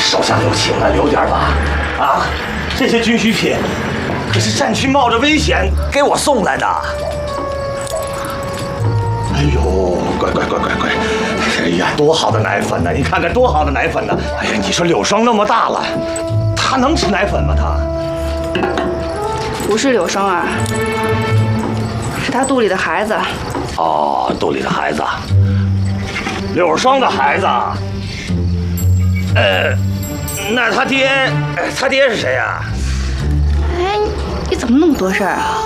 手下留情了，留点吧。啊，这些军需品可是战区冒着危险给我送来的。哎呦，乖！哎呀，多好的奶粉呢！你看看多好的奶粉呢！哎呀，你说柳霜那么大了，她能吃奶粉吗？她不是柳霜啊，是她肚里的孩子。 哦，肚里的孩子，柳霜的孩子。那他爹是谁呀？ 哎，你怎么那么多事儿啊？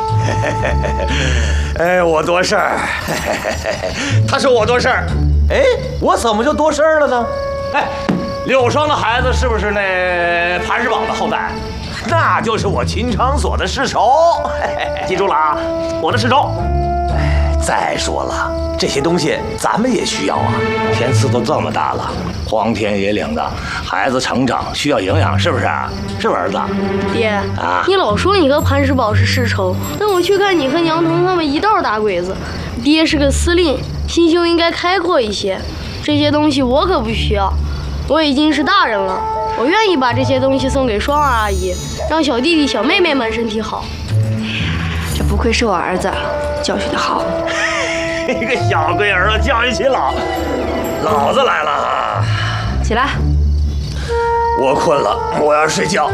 哎，我多事儿。他说我多事儿。哎，我怎么就多事儿了呢？哎，柳霜的孩子是不是那磐石堡的后代？那就是我秦场所的世仇。记住了啊，我的世仇。再说了，这些东西咱们也需要啊。天赐都这么大了，荒天野岭的，孩子成长需要营养，是不是？是不是儿子？ 爹啊， 你老说你和磐石堡是世仇，但我去看你和杨彤他们一道打鬼子。爹是个司令，心胸应该开阔一些。这些东西我可不需要，我已经是大人了，我愿意把这些东西送给双儿阿姨，让小弟弟小妹妹们身体好。 这不愧是我儿子，教训得好。 一个小龟儿子教育起老子来了啊！ 起来， 我困了，我要睡觉。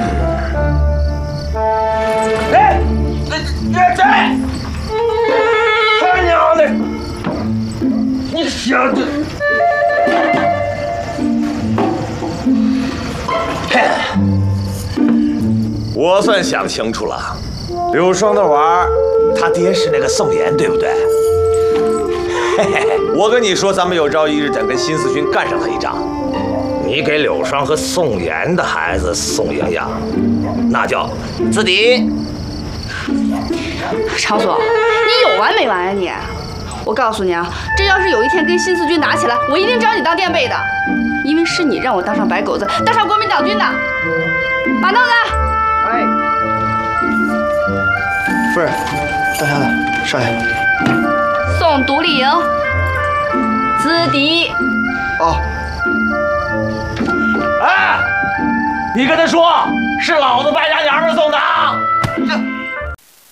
哎，这，他娘的！你小子！我算想清楚了，柳霜的娃儿，他爹是那个宋岩，对不对？嘿嘿嘿，我跟你说，咱们有朝一日得跟新四军干上他一仗。你给柳霜和宋岩的孩子送营养，那叫自敌。 常所，你有完没完呀你？我告诉你啊，这要是有一天跟新四军打起来，我一定找你当垫背的，因为是你让我当上白狗子，当上国民党军的。马豆子， 哎，夫人，当下的少爷。 送独立营，资敌。 哦。 哎，你跟他说是老子败家娘们送的啊！